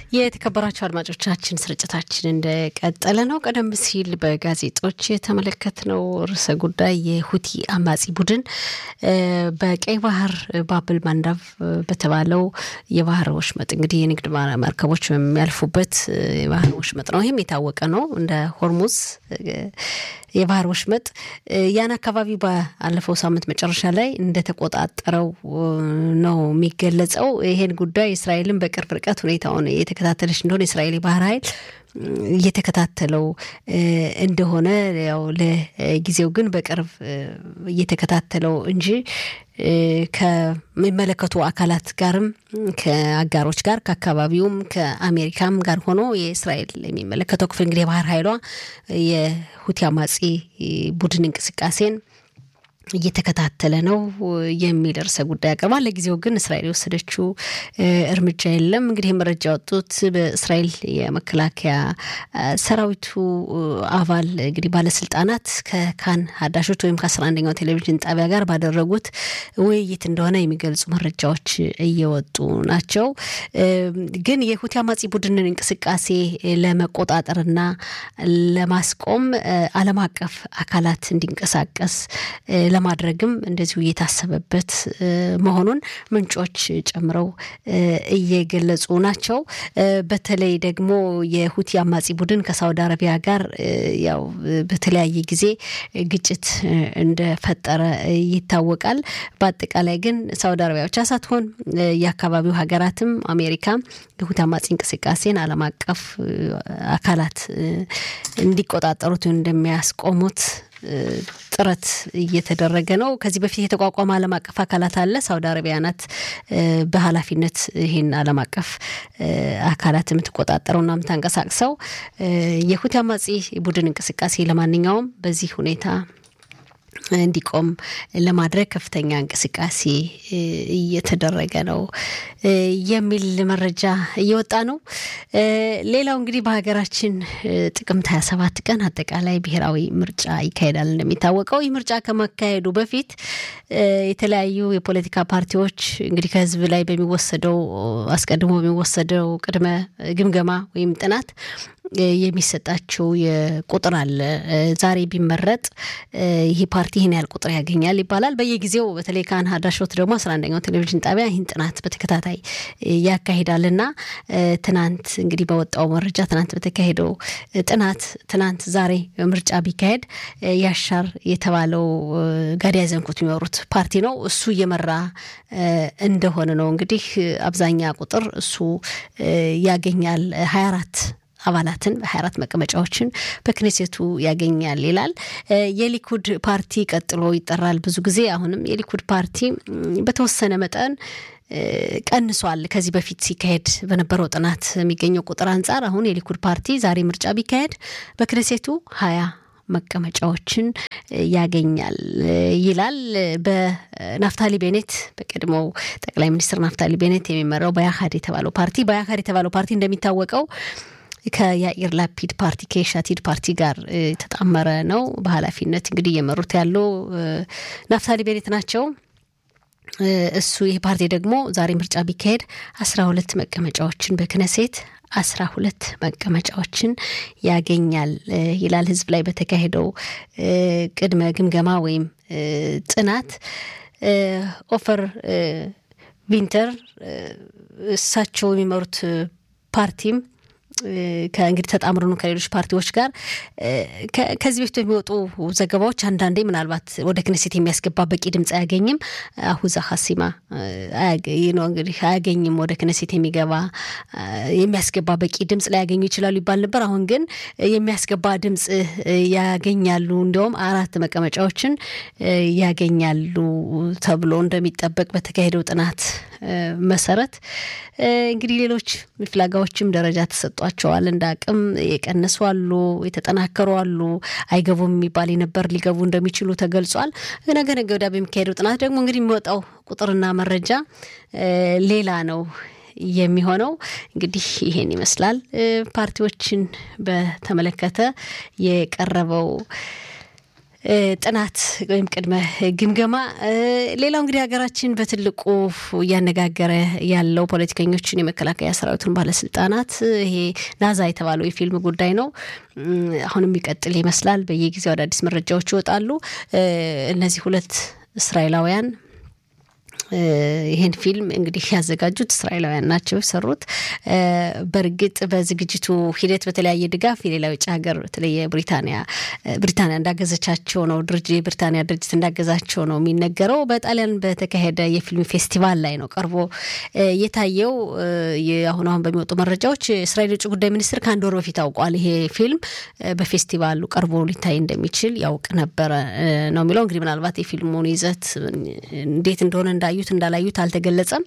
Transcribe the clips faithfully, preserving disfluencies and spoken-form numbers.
የተከበራችሁ አድማጮቻችን ስርጭታችን እንደቀጠለ ነው። ቀደም ሲል በጋዜጦች የተመለከትነው ርዕሰ ጉዳይ የሁቲ አማጺ ቡድን በቀይ ባህር ባብል ማንዳብ በተባለው የባህር ወሽመጥ እንግዲህ የንግድ መርከቦች የሚያልፉበት የባህር ወሽመጥ ነው። ይሄም የታወቀ ነው እንደ ሆርሙዝ የባህር ወሽመጥ ያን አካባቢ ባለፈው ሳምንት መጨረሻ ላይ እንደተቆጣጠረው ነው የሚገለጸው። ይሄን ጉዳይ እስራኤልን በቅርብ ርቀት ሁኔታውን የተከታተለች እንደሆነ የእስራኤል ባህር ኃይል እየተከታተለው እንደሆነ ያው ለጊዜው ግን በቅርብ እየተከታተለው እንጂ ከሚመለከቱ አካላት ጋርም ከአጋሮች ጋር ከአካባቢውም ከአሜሪካም ጋር ሆኖ የእስራኤል የሚመለከተው ክፍል እንግዲህ ባህር ኃይሏ የሁቲ አማጺ ቡድን እንቅስቃሴን እየተከታተለ ነው የሚል ርዕሰ ጉዳይ አቀርባል። ለጊዜው ግን እስራኤል የወሰደችው እርምጃ የለም። እንግዲህ መረጃ ወጡት በእስራኤል የመከላከያ ሰራዊቱ አባል እንግዲህ ባለስልጣናት ከካን ሀዳሾት ወይም ከአስራ አንደኛው ቴሌቪዥን ጣቢያ ጋር ባደረጉት ውይይት እንደሆነ የሚገልጹ መረጃዎች እየወጡ ናቸው። ግን የሁቲ አማጺ ቡድንን እንቅስቃሴ ለመቆጣጠርና ለማስቆም ዓለም አቀፍ አካላት እንዲንቀሳቀስ ለማድረግም እንደዚሁ እየታሰበበት መሆኑን ምንጮች ጨምረው እየገለጹ ናቸው። በተለይ ደግሞ የሁቲ አማጺ ቡድን ከሳውዲ አረቢያ ጋር ያው በተለያየ ጊዜ ግጭት እንደፈጠረ ይታወቃል። በአጠቃላይ ግን ሳውዲ አረቢያ ብቻ ሳትሆን የአካባቢው ሀገራትም አሜሪካ የሁቲ አማጺ እንቅስቃሴን ዓለም አቀፍ አካላት እንዲቆጣጠሩት እንደሚያስቆሙት ጥረት እየተደረገ ነው። ከዚህ በፊት የተቋቋመ ዓለም አቀፍ አካላት አለ። ሳውዲ አረቢያ ናት በኃላፊነት ይሄን ዓለም አቀፍ አካላት የምትቆጣጠረውና የምታንቀሳቅሰው። የሁቲ አማጺ ቡድን እንቅስቃሴ ለማንኛውም በዚህ ሁኔታ እንዲቆም ለማድረግ ከፍተኛ እንቅስቃሴ እየተደረገ ነው የሚል መረጃ እየወጣ ነው። ሌላው እንግዲህ በሀገራችን ጥቅምት ሃያ ሰባት ቀን አጠቃላይ ብሔራዊ ምርጫ ይካሄዳል። እንደሚታወቀው ይህ ምርጫ ከመካሄዱ በፊት የተለያዩ የፖለቲካ ፓርቲዎች እንግዲህ ከህዝብ ላይ በሚወሰደው አስቀድሞ በሚወሰደው ቅድመ ግምገማ ወይም ጥናት የሚሰጣቸው የቁጥር አለ። ዛሬ ቢመረጥ ይሄ ፓርቲ ይሄን ያህል ቁጥር ያገኛል ይባላል። በየጊዜው በተለይ ካን ሀዳሾት ደግሞ አስራ አንደኛው ቴሌቪዥን ጣቢያ ይህን ጥናት በተከታታይ ያካሂዳልና ትናንት እንግዲህ በወጣው መረጃ ትናንት በተካሄደው ጥናት ትናንት ዛሬ ምርጫ ቢካሄድ ያሻር የተባለው ጋዲያ ዘንኩት የሚወሩት ፓርቲ ነው። እሱ እየመራ እንደሆነ ነው እንግዲህ አብዛኛ ቁጥር እሱ ያገኛል ሃያ አራት አባላትን ሃያ አራት መቀመጫዎችን በክኔሴቱ ያገኛል ይላል። የሊኩድ ፓርቲ ቀጥሎ ይጠራል። ብዙ ጊዜ አሁንም የሊኩድ ፓርቲ በተወሰነ መጠን ቀንሷል። ከዚህ በፊት ሲካሄድ በነበረው ጥናት የሚገኘው ቁጥር አንፃር አሁን የሊኩድ ፓርቲ ዛሬ ምርጫ ቢካሄድ በክኔሴቱ ሃያ መቀመጫዎችን ያገኛል ይላል። በናፍታሊ ቤኔት በቀድሞው ጠቅላይ ሚኒስትር ናፍታሊ ቤኔት የሚመራው ባያኻድ የተባለው ፓርቲ ባያኻድ የተባለው ፓርቲ እንደሚታወቀው ከያኢር ላፒድ ፓርቲ ከሻቲድ ፓርቲ ጋር ተጣመረ ነው። በኃላፊነት እንግዲህ እየመሩት ያለው ናፍታሊ ቤኔት ናቸው። እሱ ይህ ፓርቲ ደግሞ ዛሬ ምርጫ ቢካሄድ አስራ ሁለት መቀመጫዎችን በክነሴት አስራ ሁለት መቀመጫዎችን ያገኛል ይላል። ህዝብ ላይ በተካሄደው ቅድመ ግምገማ ወይም ጥናት ኦፈር ቪንተር እሳቸው የሚመሩት ፓርቲም ከእንግዲህ ተጣምሮ ነው ከሌሎች ፓርቲዎች ጋር ከዚህ በፊት የሚወጡ ዘገባዎች አንዳንዴ ምናልባት ወደ ክኔሴት የሚያስገባ በቂ ድምጽ አያገኝም አሁዛ ሐሲማ አያገኝ ነው እንግዲህ አያገኝም ወደ ክኔሴት የሚገባ የሚያስገባ በቂ ድምጽ ላይ ያገኙ ይችላሉ ይባል ነበር። አሁን ግን የሚያስገባ ድምጽ ያገኛሉ። እንደውም አራት መቀመጫዎችን ያገኛሉ ተብሎ እንደሚጠበቅ በተካሄደው ጥናት መሰረት እንግዲህ ሌሎች ፍላጋዎችም ደረጃ ተሰጧቸዋል። እንዳቅም የቀነሱ አሉ፣ የተጠናከሩ አሉ፣ አይገቡም የሚባል ነበር ሊገቡ እንደሚችሉ ተገልጿል። ነገ ነገ ወዲያ በሚካሄደው ጥናት ደግሞ እንግዲህ የሚወጣው ቁጥርና መረጃ ሌላ ነው የሚሆነው። እንግዲህ ይሄን ይመስላል ፓርቲዎችን በተመለከተ የቀረበው ጥናት ወይም ቅድመ ግምገማ ሌላው እንግዲህ ሀገራችን በትልቁ ያነጋገረ ያለው ፖለቲከኞችን የመከላከያ ሰራዊቱን ባለስልጣናት ይሄ ናዛ የተባለው የፊልም ጉዳይ ነው አሁንም ይቀጥል ይመስላል በየጊዜው አዳዲስ መረጃዎች ይወጣሉ እነዚህ ሁለት እስራኤላውያን ይሄን ፊልም እንግዲህ ያዘጋጁት እስራኤላውያን ናቸው ሰሩት በርግጥ በዝግጅቱ ሂደት በተለያየ ድጋፍ የሌላው የውጭ ሀገር በተለየ ብሪታንያ ብሪታንያ እንዳገዘቻቸው ነው ድርጅት ብሪታንያ ድርጅት እንዳገዛቸው ነው የሚነገረው በጣሊያን በተካሄደ የፊልም ፌስቲቫል ላይ ነው ቀርቦ የታየው የአሁን አሁን በሚወጡ መረጃዎች እስራኤል ውጭ ጉዳይ ሚኒስትር ከአንድ ወር በፊት አውቋል ይሄ ፊልም በፌስቲቫሉ ቀርቦ ሊታይ እንደሚችል ያውቅ ነበር ነው የሚለው እንግዲህ ምናልባት የፊልሙን ይዘት እንዴት እንደሆነ እንዳዩት እንዳላዩት አልተገለጸም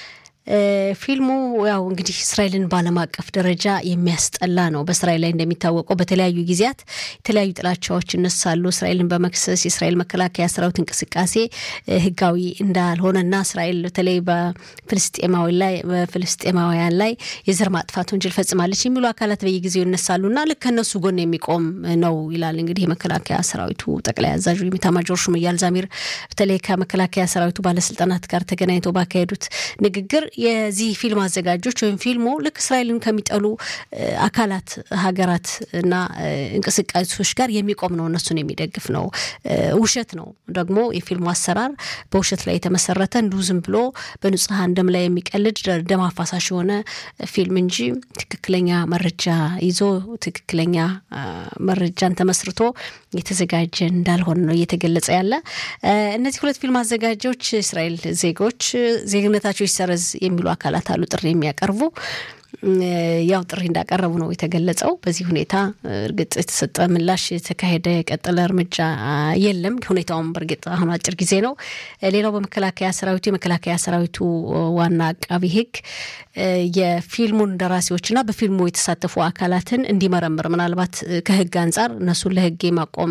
ፊልሙ ያው እንግዲህ እስራኤልን ባለም አቀፍ ደረጃ የሚያስጠላ ነው በእስራኤል ላይ እንደሚታወቀው በተለያዩ ጊዜያት የተለያዩ ጥላቻዎች እነሳሉ እስራኤልን በመክሰስ የእስራኤል መከላከያ ሰራዊት እንቅስቃሴ ህጋዊ እንዳልሆነና እስራኤል በተለይ በፍልስጤማዊ ላይ በፍልስጤማውያን ላይ የዘር ማጥፋት ወንጀል ፈጽማለች የሚሉ አካላት በየጊዜው እነሳሉና ልክ ከነሱ ጎን የሚቆም ነው ይላል እንግዲህ መከላከያ ሰራዊቱ ጠቅላይ አዛዡ ኢታማዦር ሹም ኢያል ዛሚር በተለይ ከመከላከያ ሰራዊቱ ባለስልጣናት ጋር ተገናኝተው ባካሄዱት ንግግር የዚህ ፊልም አዘጋጆች ወይም ፊልሙ ልክ እስራኤልን ከሚጠሉ አካላት ሀገራት እና እንቅስቃሴዎች ጋር የሚቆም ነው እነሱን የሚደግፍ ነው ውሸት ነው ደግሞ የፊልሙ አሰራር በውሸት ላይ የተመሰረተ እንዱ ዝም ብሎ በንጹሃን ደም ላይ የሚቀልድ ደም አፋሳሽ ሆነ ፊልም እንጂ ትክክለኛ መረጃ ይዞ ትክክለኛ መረጃን ተመስርቶ የተዘጋጀ እንዳልሆነ ነው እየተገለጸ ያለ እነዚህ ሁለት ፊልም አዘጋጆች እስራኤል ዜጎች ዜግነታቸው ይሰረዝ የሚሉ አካላት አሉ ጥሪ የሚያቀርቡ ያው ጥሪ እንዳቀረቡ ነው የተገለጸው በዚህ ሁኔታ እርግጥ የተሰጠ ምላሽ የተካሄደ ቀጠለ እርምጃ የለም ሁኔታውም በርግጥ አሁን አጭር ጊዜ ነው ሌላው በመከላከያ ሰራዊቱ የመከላከያ ሰራዊቱ ዋና አቃቢ ህግ የፊልሙን ደራሲዎችና በፊልሙ የተሳተፉ አካላትን እንዲመረምር ምናልባት ከህግ አንፃር እነሱን ለህግ ማቆም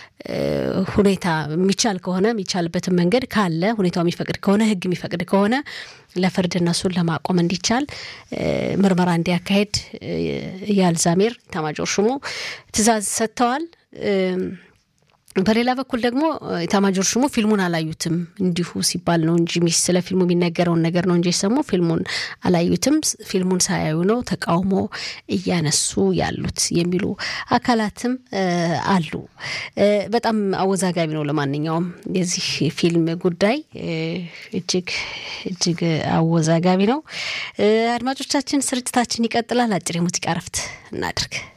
ሁኔታ የሚቻል ከሆነ የሚቻልበት መንገድ ካለ ሁኔታው የሚፈቅድ ከሆነ ህግ የሚፈቅድ ከሆነ ለፍርድ እነሱን ለማቆም እንዲቻል ምርመራ እንዲያካሄድ ኢያል ዛሚር ኢታማዦር ሹሙ ትዕዛዝ ሰጥተዋል በሌላ በኩል ደግሞ ኢታማዦር ሹሙ ፊልሙን አላዩትም እንዲሁ ሲባል ነው እንጂ ሚስ ስለ ፊልሙ የሚነገረው ነገር ነው እንጂ ሰሙ ፊልሙን አላዩትም ፊልሙን ሳያዩ ነው ተቃውሞ እያነሱ ያሉት የሚሉ አካላትም አሉ በጣም አወዛጋቢ ነው ለማንኛውም የዚህ ፊልም ጉዳይ እጅግ እጅግ አወዛጋቢ ነው አድማጮቻችን ስርጭታችን ይቀጥላል አጭር የሙዚቃ ረፍት እናድርግ